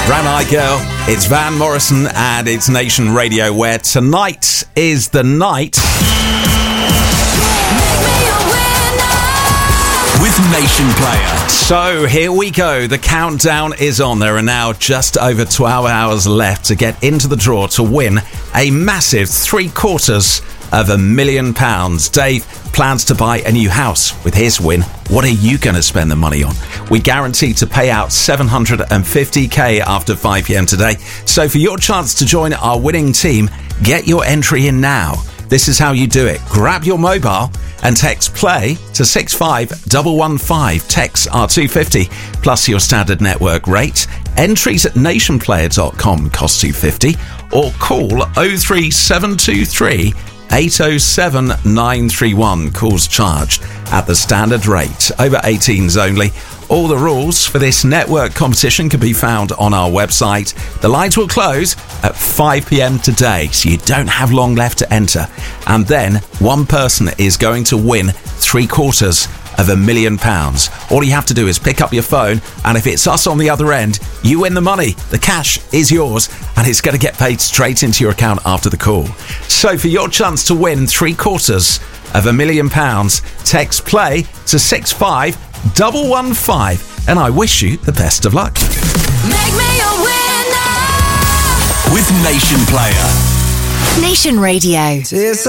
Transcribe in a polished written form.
Brown Eye Girl, it's Van Morrison and it's Nation Radio, where tonight is the night with Nation Player. So here we go, the countdown is on. There are now just over 12 hours left to get into the draw to win a massive £750,000. Dave plans to buy a new house with his win. What are you going to spend the money on? We guarantee to pay out $750,000 after 5pm today. So for your chance to join our winning team, get your entry in now. This is how you do it. Grab your mobile and text play to 65115. Texts are $2.50 plus your standard network rate. Entries at nationplayer.com cost $2.50 or call 03723 807 931. Calls charged at the standard rate. Over 18s only. All the rules for this network competition can be found on our website. The lines will close at 5pm today, so you don't have long left to enter. And then one person is going to win £750,000. All you have to do is pick up your phone, and if it's us on the other end, you win the money. The cash is yours, and it's going to get paid straight into your account after the call. So for your chance to win £750,000, text play to 65115, and I wish you the best of luck. Make me a winner with Nation Player. Nation Radio.